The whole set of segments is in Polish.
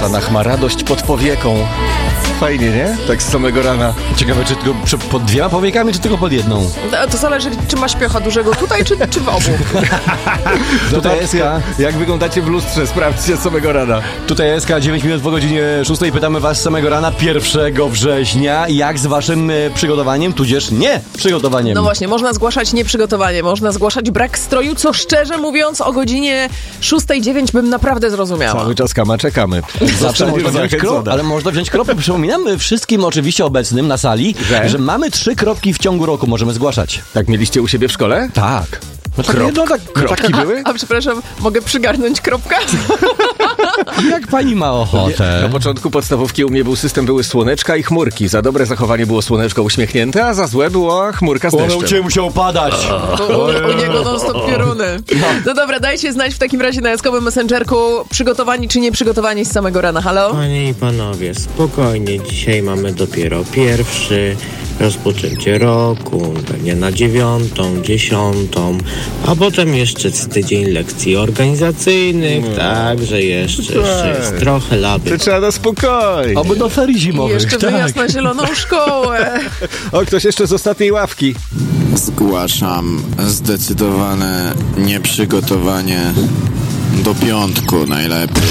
Sanach ma radość pod powieką. Fajnie, nie? Tak z samego rana. Ciekawe, czy tylko pod 2 powiekami, czy tylko pod 1? To zależy, czy ma śpiocha dużego tutaj, czy w obu. Tutaj SK. Jak wyglądacie w lustrze? Sprawdźcie z samego rana. Tutaj SK, 9 minut po godzinie 6. Pytamy was z samego rana 1 września. Jak z waszym przygotowaniem, tudzież nie przygotowaniem? No właśnie, można zgłaszać nieprzygotowanie, można zgłaszać brak stroju, co szczerze mówiąc o godzinie 6:09 bym naprawdę zrozumiała. Cały czas czekamy. Zawsze można wziąć zachęcona. ale można wziąć kropkę. Przypominam wszystkim oczywiście obecnym na sali, że mamy 3 kropki w ciągu roku, możemy zgłaszać. Tak mieliście u siebie w szkole? Tak. No Kropki były? A przepraszam, mogę przygarnąć kropkę? Jak pani ma ochotę? Na początku podstawówki u mnie był system, były słoneczka i chmurki. Za dobre zachowanie było słoneczko uśmiechnięte, a za złe była chmurka z deszczem. u ciebie musiał padać. U niego non-stop pioruny. No dobra, dajcie znać w takim razie na jaskowym messengerku, przygotowani czy nieprzygotowani z samego rana. Halo? Panie i panowie, spokojnie, dzisiaj mamy dopiero pierwszy, rozpoczęcie roku, pewnie na 9., 10., a potem jeszcze tydzień lekcji organizacyjnych, także jeszcze jest trochę laby. To trzeba na spokojnie. Oby do ferii I zimowych. jeszcze wyjazd na zieloną szkołę. O, ktoś jeszcze z ostatniej ławki. Zgłaszam zdecydowane nieprzygotowanie do piątku najlepiej.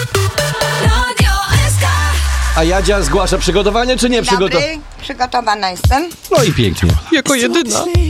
A Jadzia zgłasza przygotowanie czy nie przygotowanie? Dobry, przygotowana jestem. No i pięknie. Jako jedyna.